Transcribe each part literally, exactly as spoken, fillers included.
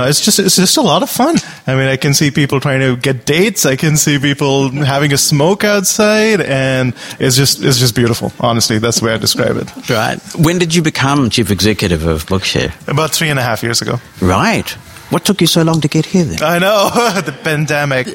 it's just it's just a lot of fun. I mean, I can see people trying to get dates. I can see people having a smoke outside, and it's just it's just beautiful. Honestly, that's the way I describe it. Right. When did you become chief executive of Bookshare? About three and a half years ago. Right. What took you so long to get here then? I know, the pandemic.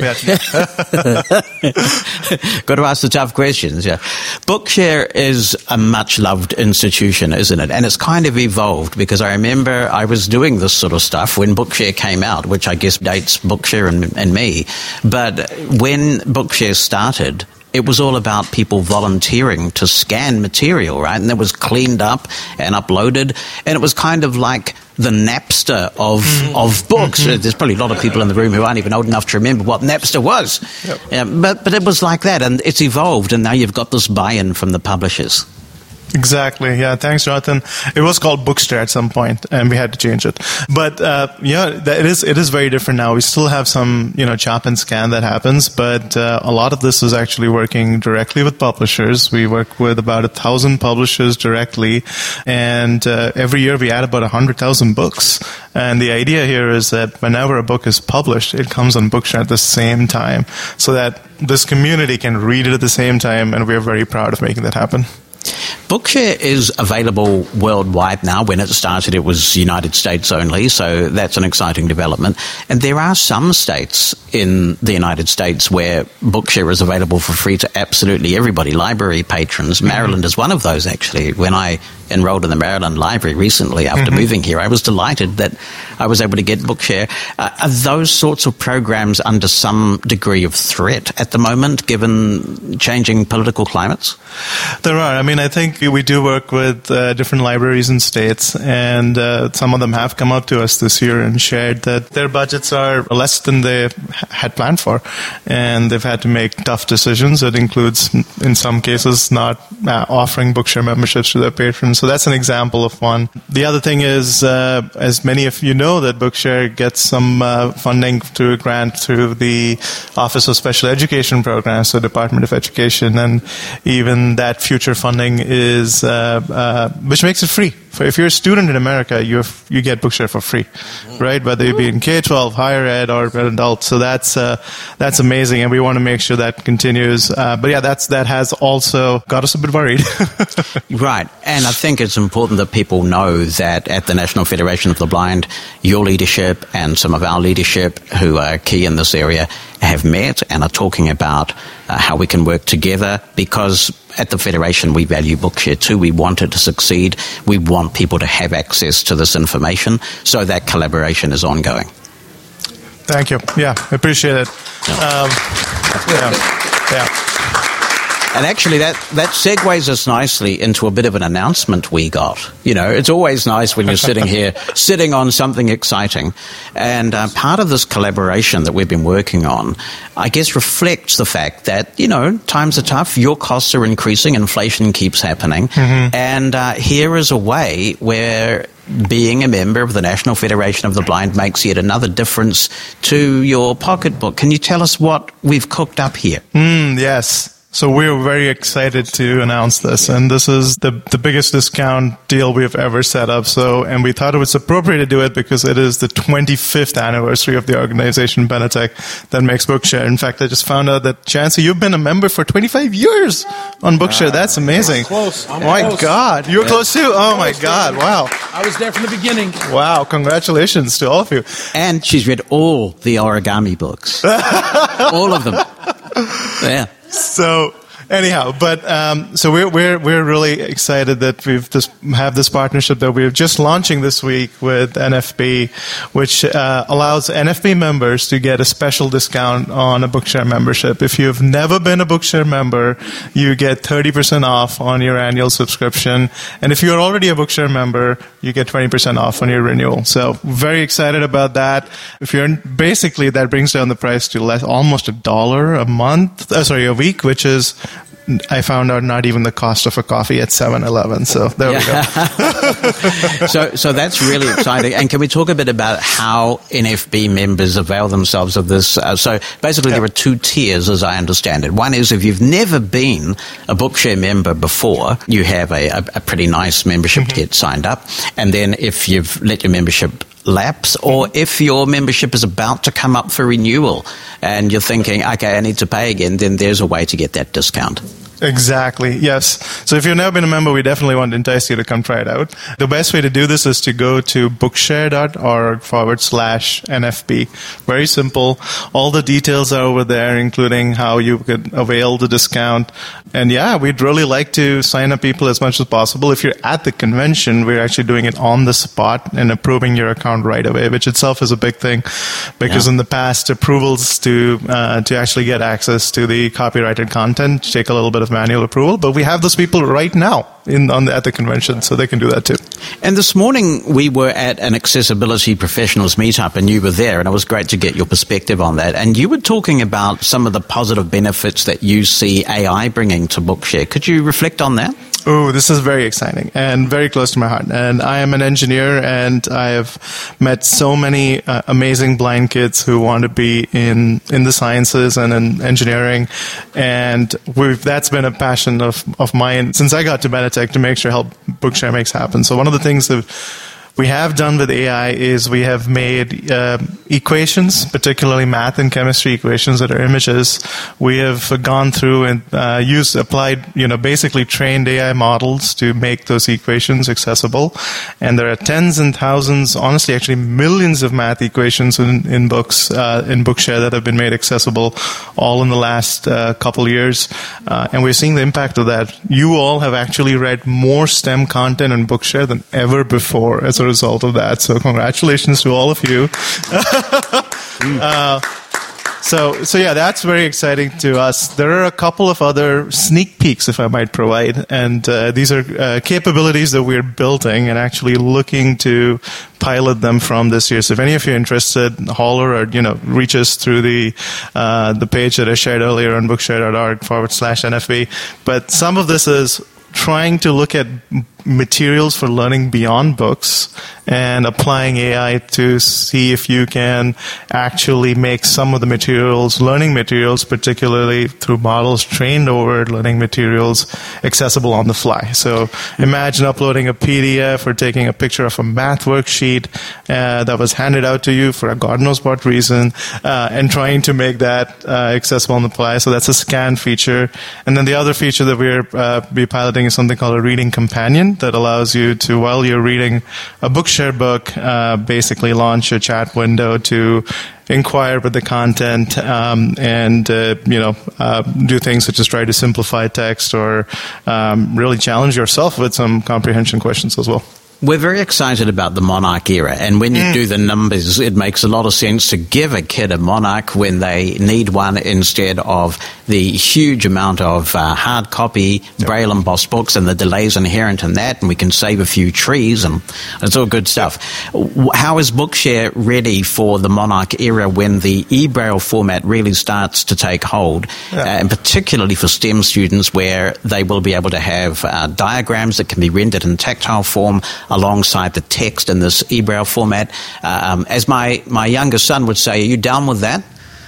Got to ask the tough questions, yeah. Bookshare is a much-loved institution, isn't it? And it's kind of evolved, because I remember I was doing this sort of stuff when Bookshare came out, which I guess dates Bookshare and, and me. But when Bookshare started, it was all about people volunteering to scan material, right? And it was cleaned up and uploaded. And it was kind of like the Napster of mm-hmm. of books. Mm-hmm. There's probably a lot of people in the room who aren't even old enough to remember what Napster was. Yep. Yeah, but, but it was like that, and it's evolved, and now you've got this buy-in from the publishers. Exactly. Yeah. Thanks, Jonathan. It was called Bookshare at some point, and we had to change it. But uh, yeah, it is. It is very different now. We still have some, you know, chop and scan that happens, but uh, a lot of this is actually working directly with publishers. We work with about a thousand publishers directly, and uh, every year we add about a hundred thousand books. And the idea here is that whenever a book is published, it comes on Bookshare at the same time, so that this community can read it at the same time, and we're very proud of making that happen. Bookshare is available worldwide now. When it started, it was United States only, so that's an exciting development. And there are some states in the United States where Bookshare is available for free to absolutely everybody, library patrons. Maryland is one of those, actually. When I enrolled in the Maryland Library recently after mm-hmm. moving here, I was delighted that I was able to get Bookshare. Uh, are those sorts of programs under some degree of threat at the moment, given changing political climates? There are. I mean, I think we do work with uh, different libraries and states, and uh, some of them have come up to us this year and shared that their budgets are less than they had planned for, and they've had to make tough decisions. It includes, in some cases, not uh, offering Bookshare memberships to their patrons. So that's an example of one. The other thing is, uh, as many of you know, that Bookshare gets some uh, funding through a grant through the Office of Special Education Programs, so Department of Education, and even that future funding is, uh, uh, which makes it free. If you're a student in America, you have, you get Bookshare for free, right? Whether you be in K twelve, higher ed, or an adult. So that's uh, that's amazing, and we want to make sure that continues. Uh, but yeah, that's that has also got us a bit worried. Right, and I think it's important that people know that at the National Federation of the Blind, your leadership and some of our leadership who are key in this area have met and are talking about uh, how we can work together, because at the Federation we value Bookshare too. We want it to succeed. We want people to have access to this information, so that collaboration is ongoing. Thank you. Yeah, I appreciate it. Yeah. Um, yeah. yeah. And actually, that, that segues us nicely into a bit of an announcement we got. You know, it's always nice when you're sitting here, sitting on something exciting. And uh, part of this collaboration that we've been working on, I guess, reflects the fact that, you know, times are tough, your costs are increasing, inflation keeps happening. Mm-hmm. And uh, here is a way where being a member of the National Federation of the Blind makes yet another difference to your pocketbook. Can you tell us what we've cooked up here? Mm, yes. So we're very excited to announce this, and this is the the biggest discount deal we've ever set up. So, and we thought it was appropriate to do it because it is the twenty-fifth anniversary of the organization Benetech that makes Bookshare. In fact, I just found out that, Chancey, you've been a member for twenty-five years on Bookshare. That's amazing. I'm close. I'm my close. God, you were yeah. close too. Oh my God, wow! I was there from the beginning. Wow, congratulations to all of you. And she's read all the origami books, all of them. Yeah. So anyhow, but um, so we're we're we're really excited that we've just have this partnership that we're just launching this week with N F B, which uh, allows N F B members to get a special discount on a Bookshare membership. If you've never been a Bookshare member, you get thirty percent off on your annual subscription, and if you're already a Bookshare member, you get twenty percent off on your renewal. So very excited about that. If you're basically, that brings down the price to less, almost a dollar a month. Uh, sorry, a week, which is, I found out, not even the cost of a coffee at seven eleven. So there yeah. we go. so, so that's really exciting. And can we talk a bit about how N F B members avail themselves of this? Uh, so basically, yeah. there are two tiers, as I understand it. One is if you've never been a Bookshare member before, you have a, a, a pretty nice membership mm-hmm. to get signed up. And then if you've let your membership lapse, or if your membership is about to come up for renewal and you're thinking, okay, I need to pay again, then there's a way to get that discount. Exactly, yes. So if you've never been a member, we definitely want to entice you to come try it out. The best way to do this is to go to bookshare.org forward slash NFB. Very simple. All the details are over there, including how you could avail the discount. And yeah, we'd really like to sign up people as much as possible. If you're at the convention, we're actually doing it on the spot and approving your account right away, which itself is a big thing, because yeah. in the past, approvals to uh, to actually get access to the copyrighted content take a little bit of manual approval, but we have those people right now in on the, at the convention, so they can do that too. And this morning we were at an accessibility professionals meetup, and you were there, and it was great to get your perspective on that. And you were talking about some of the positive benefits that you see A I bringing to Bookshare. Could you reflect on that? Oh, this is very exciting and very close to my heart. And I am an engineer, and I have met so many uh, amazing blind kids who want to be in, in the sciences and in engineering. And we've, that's been a passion of, of mine since I got to Benetech, to make sure help Bookshare makes happen. So one of the things that we have done with A I is we have made uh, equations, particularly math and chemistry equations that are images. We have gone through and uh, used, applied, you know, basically trained A I models to make those equations accessible. And there are tens and thousands, honestly, actually millions of math equations in, in books, uh, in Bookshare that have been made accessible all in the last uh, couple years. Uh, and we're seeing the impact of that. You all have actually read more STEM content in Bookshare than ever before as a result of that. So congratulations to all of you. uh, so, so yeah, that's very exciting to us. There are a couple of other sneak peeks, if I might provide, and uh, these are uh, capabilities that we're building and actually looking to pilot them from this year. So if any of you are interested, holler or, you know, reach us through the uh, the page that I shared earlier on bookshare.org forward slash NFB. But some of this is trying to look at materials for learning beyond books and applying A I to see if you can actually make some of the materials, learning materials, particularly through models trained over learning materials, accessible on the fly. So imagine uploading a P D F or taking a picture of a math worksheet uh, that was handed out to you for a God knows what reason, uh, and trying to make that uh, accessible on the fly. So that's a scan feature. And then the other feature that we're uh, be piloting is something called a reading companion that allows you to, while you're reading a Bookshare book, uh, basically launch a chat window to inquire with the content um, and uh, you know uh, do things such as try to simplify text or um, really challenge yourself with some comprehension questions as well. We're very excited about the Monarch era, and when you mm. do the numbers, it makes a lot of sense to give a kid a Monarch when they need one instead of the huge amount of uh, hard copy, yep. Braille embossed books and the delays inherent in that, and we can save a few trees, and it's all good stuff. Yep. How is Bookshare ready for the Monarch era when the e-Braille format really starts to take hold, yep. uh, and particularly for STEM students where they will be able to have uh, diagrams that can be rendered in tactile form alongside the text in this e-Braille format. Um, as my, my younger son would say, are you down with that?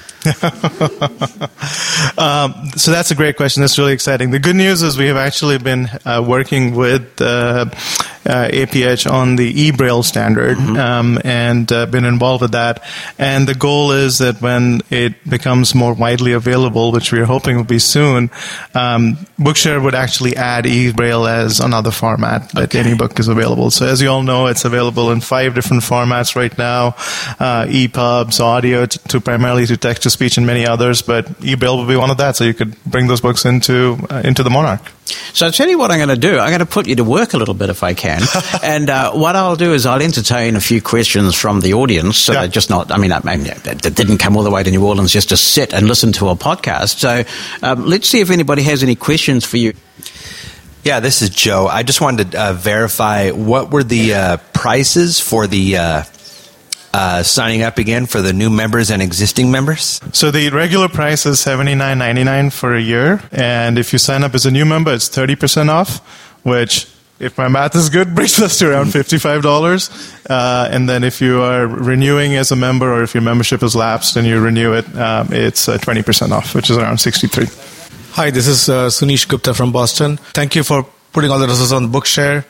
um, so that's a great question. That's really exciting. The good news is we have actually been uh, working with uh, uh, A P H on the e-Braille standard, mm-hmm. um, and uh, been involved with that. And the goal is that when it becomes more widely available, which we are hoping will be soon, um, Bookshare would actually add e-Braille as another format that okay. any book is available. So as you all know, it's available in five different formats right now, uh, E P U Bs, audio to, to primarily to text to speech and many others, but e-Braille will be one of that, so you could bring those books into uh, into the Monarch. So I'll tell you what I'm going to do. I'm going to put you to work a little bit if I can. and uh, what I'll do is I'll entertain a few questions from the audience. So yeah. they're just not, I mean, I mean, they didn't come all the way to New Orleans just to sit and listen to a podcast. So um, let's see if anybody has any questions for you. Yeah, this is Joe. I just wanted to uh, verify, what were the uh, prices for the uh, uh, signing up again for the new members and existing members? So the regular price is seventy-nine ninety-nine for a year, and if you sign up as a new member, it's thirty percent off, which, if my math is good, brings us to around fifty-five dollars. Uh, and then if you are renewing as a member, or if your membership is lapsed and you renew it, um, it's uh, twenty percent off, which is around sixty-three dollars. Hi, this is uh, Sunish Gupta from Boston. Thank you for putting all the resources on Bookshare.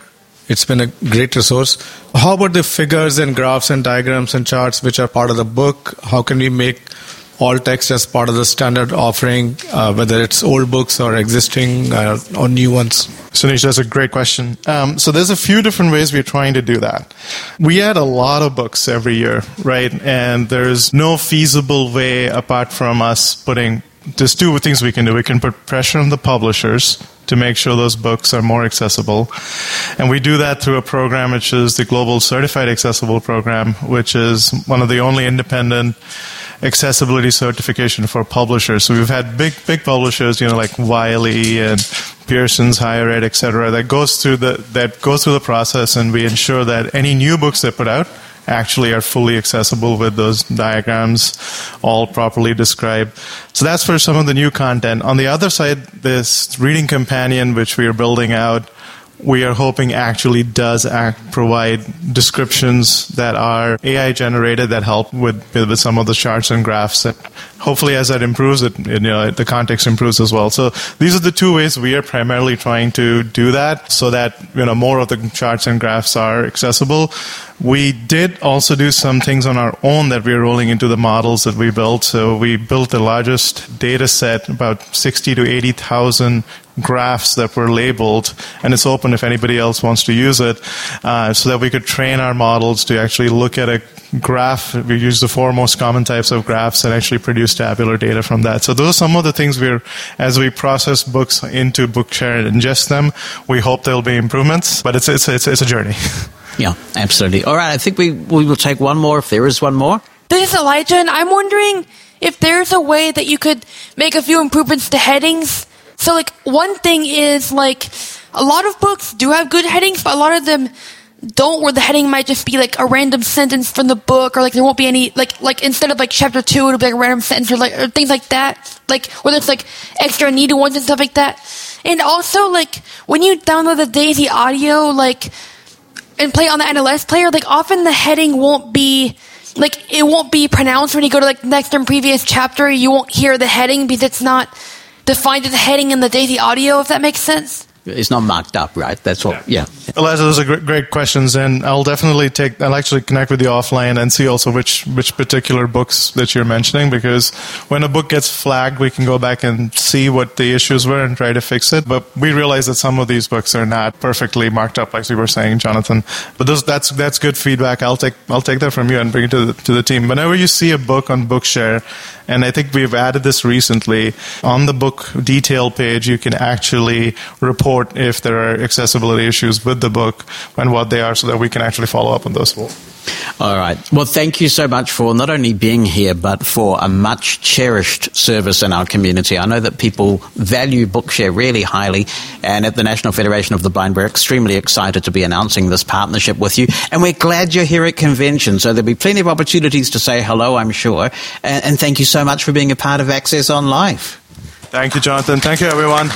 It's been a great resource. How about the figures and graphs and diagrams and charts which are part of the book? How can we make all text as part of the standard offering, uh, whether it's old books or existing uh, or new ones? Sunish, that's a great question. Um, so there's a few different ways we're trying to do that. We add a lot of books every year, right? And there's no feasible way apart from us putting, there's two things we can do. We can put pressure on the publishers to make sure those books are more accessible. And we do that through a program which is the Global Certified Accessible Program, which is one of the only independent accessibility certification for publishers. So we've had big, big publishers, you know, like Wiley and Pearson's Higher Ed, et cetera, that goes through the that goes through the process, and we ensure that any new books they put out actually are fully accessible with those diagrams all properly described. So that's for some of the new content. On the other side, this reading companion, which we are building out, we are hoping actually does act, provide descriptions that are A I generated that help with, with some of the charts and graphs. And hopefully, as that improves, it, you know, the context improves as well. So these are the two ways we are primarily trying to do that, so that you know more of the charts and graphs are accessible. We did also do some things on our own that we're rolling into the models that we built. So we built the largest data set, about sixty to eighty thousand graphs that were labeled, and it's open if anybody else wants to use it, uh, so that we could train our models to actually look at a graph. We use the four most common types of graphs and actually produce tabular data from that. So those are some of the things we're, as we process books into Bookshare and ingest them, we hope there'll be improvements, but it's it's it's, it's a journey. Yeah, absolutely. All right, I think we, we will take one more if there is one more. This is Elijah, and I'm wondering if there's a way that you could make a few improvements to headings. So, like, one thing is, like, a lot of books do have good headings, but a lot of them don't, where the heading might just be, like, a random sentence from the book, or, like, there won't be any, like, like instead of, like, chapter two, it'll be, like, a random sentence, or, like, or things like that. Like, whether it's, like, extra needed ones and stuff like that. And also, like, when you download the Daisy audio, like, and play it on the N L S player, like, often the heading won't be, like, it won't be pronounced when you go to, like, the next and previous chapter. You won't hear the heading because it's not defined as a heading in the Daisy audio, if that makes sense. It's not marked up, right? That's what, yeah. Elijah, those are great, great questions, and I'll definitely take, I'll actually connect with you offline and see also which, which particular books that you're mentioning, because when a book gets flagged, we can go back and see what the issues were and try to fix it. But we realize that some of these books are not perfectly marked up, like you were saying, Jonathan. But those, that's, that's good feedback. I'll take, I'll take that from you and bring it to the, to the team. Whenever you see a book on Bookshare, and I think we've added this recently, on the book detail page, you can actually report if there are accessibility issues with the book and what they are, so that we can actually follow up on those. All right. Well, thank you so much for not only being here, but for a much cherished service in our community. I know that people value Bookshare really highly, and at the National Federation of the Blind, we're extremely excited to be announcing this partnership with you, and we're glad you're here at convention, so there'll be plenty of opportunities to say hello, I'm sure, and, and thank you so much for being a part of Access on Life. Thank you, Jonathan. Thank you, everyone.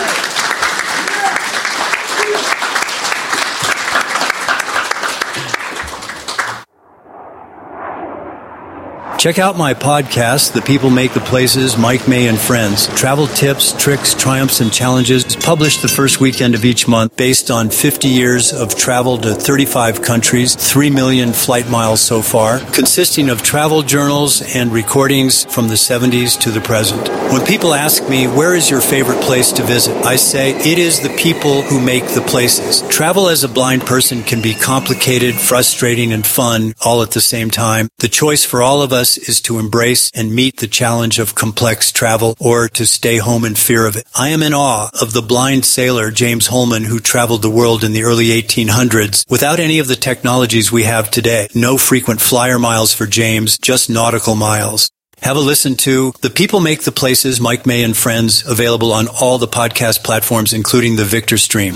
Check out my podcast, The People Make the Places, Mike May and Friends. Travel tips, tricks, triumphs, and challenges. It's published the first weekend of each month based on fifty years of travel to thirty-five countries, three million flight miles so far, consisting of travel journals and recordings from the seventies to the present. When people ask me, where is your favorite place to visit? I say, it is the people who make the places. Travel as a blind person can be complicated, frustrating, and fun all at the same time. The choice for all of us is to embrace and meet the challenge of complex travel, or to stay home in fear of it. I am in awe of the blind sailor James Holman, who traveled the world in the early eighteen hundreds without any of the technologies we have today. No frequent flyer miles for James, just nautical miles. Have a listen to The People Make the Places, Mike May and Friends, available on all the podcast platforms, including the Victor Stream.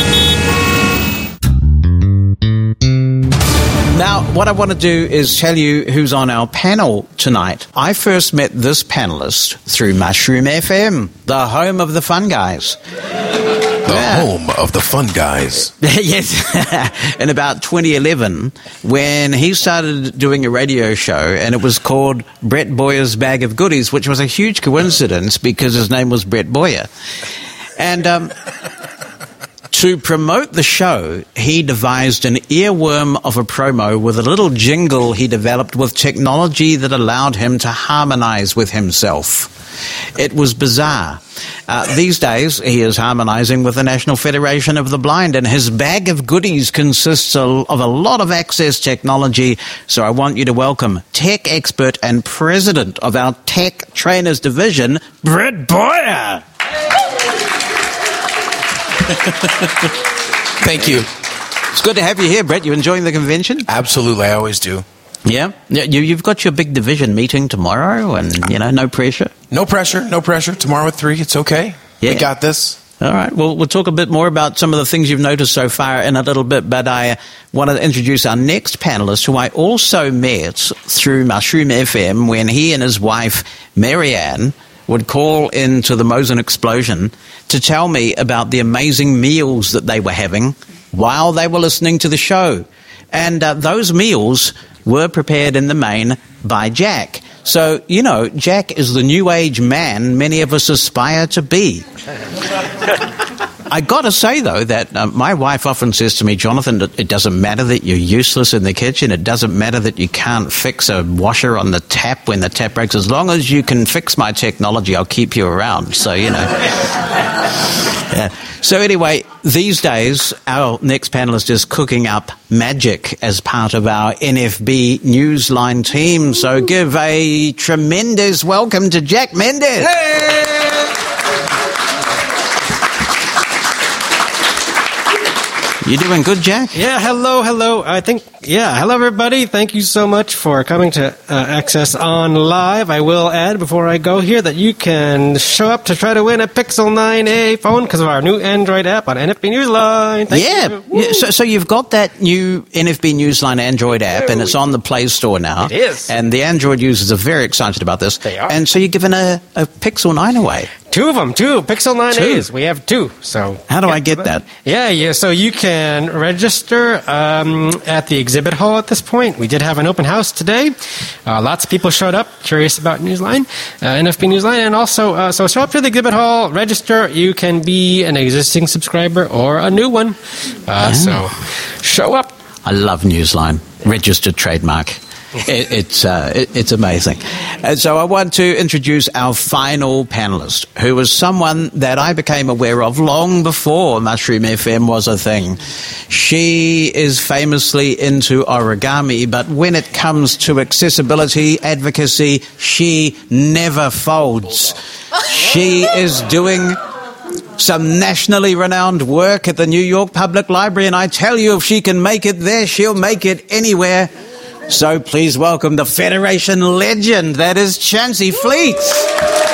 Now, what I want to do is tell you who's on our panel tonight. I first met this panelist through Mushroom F M, the home of the fun guys. The yeah. home of the fun guys. Yes. In about twenty eleven, when he started doing a radio show, and it was called Brett Boyer's Bag of Goodies, which was a huge coincidence because his name was Brett Boyer. And um, To promote the show, he devised an earworm of a promo with a little jingle he developed with technology that allowed him to harmonize with himself. It was bizarre. Uh, these days, he is harmonizing with the National Federation of the Blind, and his bag of goodies consists of a lot of access technology. So I want you to welcome tech expert and president of our Tech Trainers Division, Brett Boyer. Thank you. It's good to have you here, Brett. You enjoying the convention? Absolutely, I always do. Yeah? You, you've got your big division meeting tomorrow, and, you know, no pressure? No pressure, no pressure. Tomorrow at three, it's okay. Yeah. We got this. All right. Well, we'll talk a bit more about some of the things you've noticed so far in a little bit, but I want to introduce our next panelist, who I also met through Mushroom F M when he and his wife, Marianne, would call into the Mosen Explosion to tell me about the amazing meals that they were having while they were listening to the show. And uh, those meals were prepared in the main by Jack. So, you know, Jack is the new age man many of us aspire to be. I got to say, though, that uh, my wife often says to me, Jonathan, it doesn't matter that you're useless in the kitchen. It doesn't matter that you can't fix a washer on the tap when the tap breaks. As long as you can fix my technology, I'll keep you around. So, you know. Yeah. So anyway, these days, our next panelist is cooking up magic as part of our N F B Newsline team. So give a tremendous welcome to Jack Mendes. Hey! You doing good, Jack? Yeah, hello, hello. I think, yeah, hello, everybody. Thank you so much for coming to uh, Access On Live. I will add before I go here that you can show up to try to win a Pixel nine A phone because of our new Android app on N F B Newsline. Thank yeah. you. yeah so, so you've got that new N F B Newsline Android app, and it's on the Play Store now. It is. And the Android users are very excited about this. They are. And so you're giving a, a Pixel nine away. Two of them, two Pixel nine A's. Two. We have two. So how do yeah, I get that? Yeah, yeah. So you can register um, at the exhibit hall at this point. We did have an open house today. Uh, lots of people showed up, curious about Newsline, uh, N F B Newsline, and also uh, so show up to the exhibit hall, register. You can be an existing subscriber or a new one. Uh, so show up. I love Newsline. Registered trademark. It, it's uh, it, it's amazing. And so I want to introduce our final panelist, who was someone that I became aware of long before Mushroom F M was a thing. She is famously into origami, but when it comes to accessibility advocacy, she never folds. She is doing some nationally renowned work at the New York Public Library, and I tell you, if she can make it there, she'll make it anywhere. So please welcome the Federation legend, that is Chancey Fleets.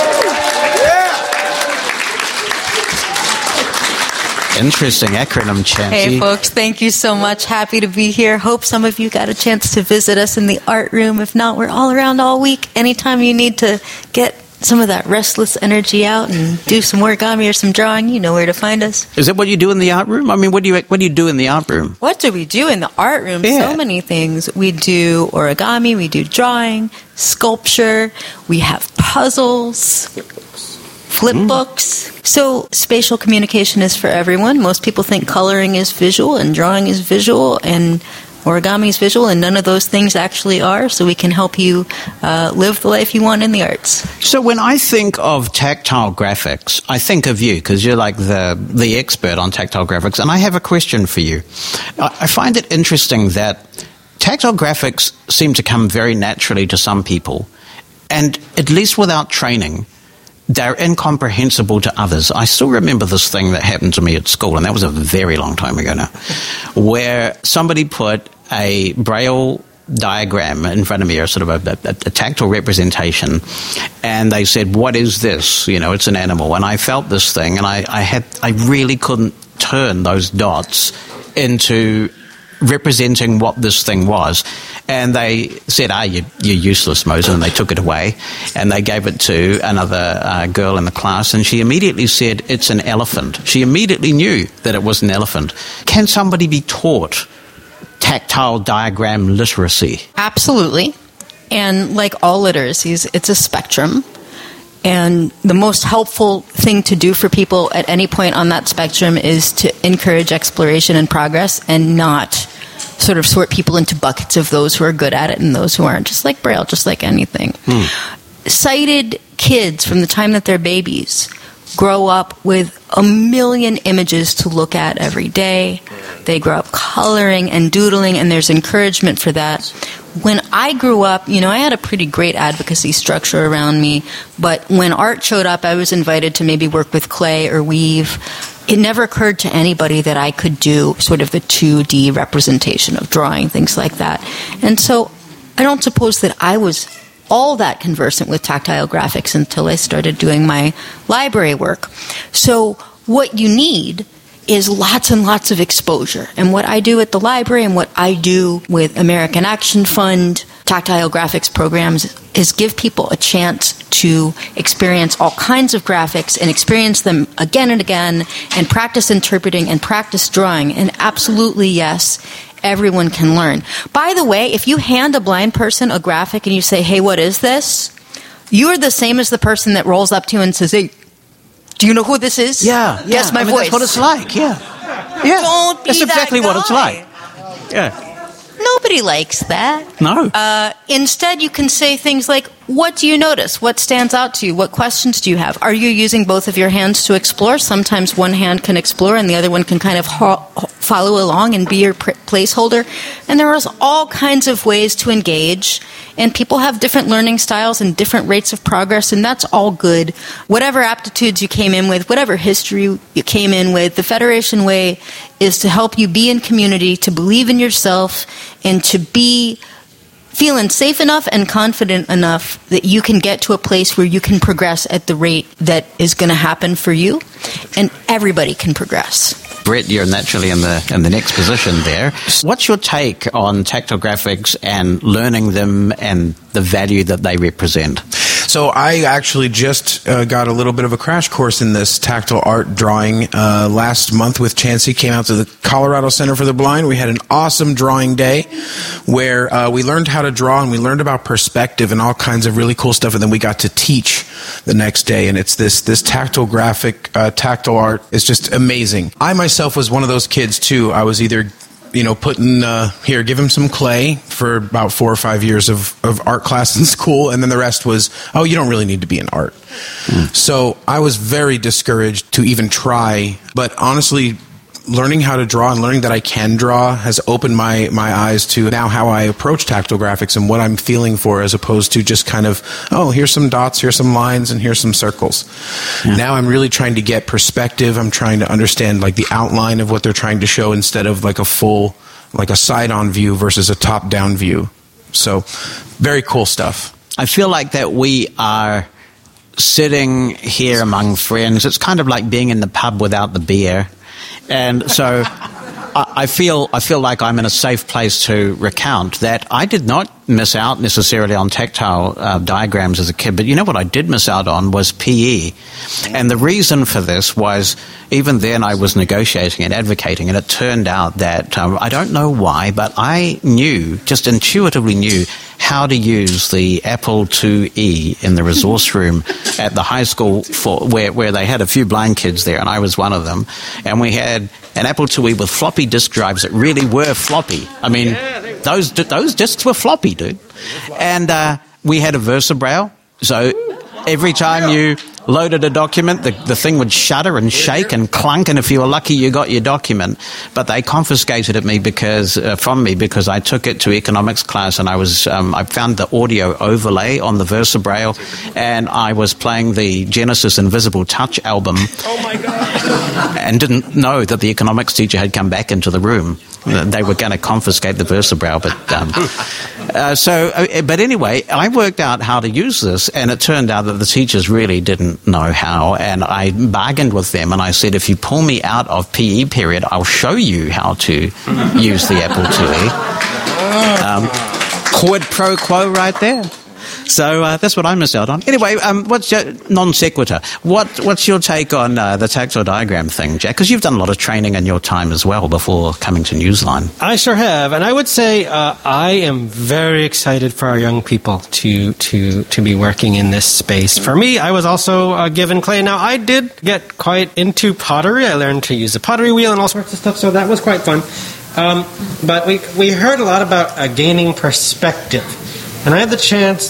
Yeah. Interesting acronym, Chancey. Hey, folks, thank you so much. Happy to be here. Hope some of you got a chance to visit us in the art room. If not, we're all around all week. Anytime you need to get some of that restless energy out and do some origami or some drawing, you know where to find us. Is that what you do in the art room? I mean, what do you what do you do in the art room? What do we do in the art room? Yeah. So many things. We do origami, we do drawing, sculpture, we have puzzles, flip mm. books. So spatial communication is for everyone. Most people think coloring is visual and drawing is visual and origami is visual, and none of those things actually are, so we can help you uh, live the life you want in the arts. So when I think of tactile graphics, I think of you, because you're like the, the expert on tactile graphics, and I have a question for you. I find it interesting that tactile graphics seem to come very naturally to some people, and at least without training, they're incomprehensible to others. I still remember this thing that happened to me at school, and that was a very long time ago now, where somebody put a Braille diagram in front of me, or sort of a, a, a tactile representation, and they said, "What is this?" You know, it's an animal. And I felt this thing, and I, I had, I really couldn't turn those dots into representing what this thing was. And they said, ah, you, you're useless, Mosen, and they took it away, and they gave it to another uh, girl in the class, and she immediately said, it's an elephant. She immediately knew that it was an elephant. Can somebody be taught tactile diagram literacy? Absolutely. And like all literacies, it's a spectrum. And the most helpful thing to do for people at any point on that spectrum is to encourage exploration and progress and not sort of sort people into buckets of those who are good at it and those who aren't, just like Braille, just like anything. Hmm. Sighted kids, from the time that they're babies, grow up with a million images to look at every day. They grow up coloring and doodling, and there's encouragement for that. When I grew up, you know, I had a pretty great advocacy structure around me, but when art showed up, I was invited to maybe work with clay or weave. It never occurred to anybody that I could do sort of the two D representation of drawing, things like that. And so I don't suppose that I was all that conversant with tactile graphics until I started doing my library work. So what you need is lots and lots of exposure. And what I do at the library and what I do with American Action Fund tactile graphics programs is give people a chance to experience all kinds of graphics and experience them again and again and practice interpreting and practice drawing. And absolutely, yes, everyone can learn. By the way, if you hand a blind person a graphic and you say, hey, what is this? You're the same as the person that rolls up to you and says, hey, do you know who this is? Yeah. yeah. Guess my I mean, voice. That's what it's like, yeah. Yeah. Don't be That's exactly that what it's guy. like. Yeah. Nobody likes that. No. Uh, instead, you can say things like, what do you notice? What stands out to you? What questions do you have? Are you using both of your hands to explore? Sometimes one hand can explore and the other one can kind of ho- follow along and be your pr- placeholder. And there are all kinds of ways to engage. And people have different learning styles and different rates of progress, and that's all good. Whatever aptitudes you came in with, whatever history you came in with, the Federation way is to help you be in community, to believe in yourself, and to be feeling safe enough and confident enough that you can get to a place where you can progress at the rate that is going to happen for you, and everybody can progress. Brett, you're naturally in the in the next position there. What's your take on tactile graphics and learning them and the value that they represent? So I actually just uh, got a little bit of a crash course in this tactile art drawing uh, last month with Chansey. Came out to the Colorado Center for the Blind. We had an awesome drawing day where uh, we learned how to draw and we learned about perspective and all kinds of really cool stuff. And then we got to teach the next day. And it's this this tactile graphic, uh, tactile art is just amazing. I myself was one of those kids too. I was either you know, putting, uh, here, give him some clay for about four or five years of, of art class in school, and then the rest was, oh, you don't really need to be in art. Mm. So I was very discouraged to even try, but honestly, learning how to draw and learning that I can draw has opened my, my eyes to now how I approach tactile graphics and what I'm feeling for, as opposed to just kind of, oh, here's some dots, here's some lines, and here's some circles. Yeah. Now I'm really trying to get perspective. I'm trying to understand like the outline of what they're trying to show instead of like a full, like a side-on view versus a top-down view. So very cool stuff. I feel like that we are sitting here among friends. It's kind of like being in the pub without the beer. And so I, I feel I feel like I'm in a safe place to recount that I did not miss out necessarily on tactile uh, diagrams as a kid, but you know what I did miss out on was P E. And the reason for this was, even then I was negotiating and advocating, and it turned out that, um, I don't know why, but I knew, just intuitively knew, how to use the Apple two E in the resource room at the high school for, where, where they had a few blind kids there, and I was one of them. And we had an Apple two E with floppy disk drives that really were floppy. I mean, those those disks were floppy, dude. And uh, we had a VersaBraille, so every time you loaded a document, the, the thing would shudder and shake and clunk, and if you were lucky, you got your document. But they confiscated it me because uh, from me because I took it to economics class, and I was um, I found the audio overlay on the VersaBraille, and I was playing the Genesis Invisible Touch album. Oh my God! And didn't know that the economics teacher had come back into the room. They were going to confiscate the VersaBraille, but um, uh, so. Uh, but anyway, I worked out how to use this, and it turned out that the teachers really didn't know how. And I bargained with them, and I said, "If you pull me out of P E period, I'll show you how to use the Apple two E." Um, quid pro quo, right there. So uh, that's what I missed out on. Anyway, um, what's your non sequitur? What what's your take on uh, the tactile diagram thing, Jack? Because you've done a lot of training in your time as well before coming to Newsline. I sure have, and I would say uh, I am very excited for our young people to to to be working in this space. For me, I was also uh, given clay. Now, I did get quite into pottery. I learned to use a pottery wheel and all sorts of stuff, so that was quite fun. Um, but we we heard a lot about uh, gaining perspective, and I had the chance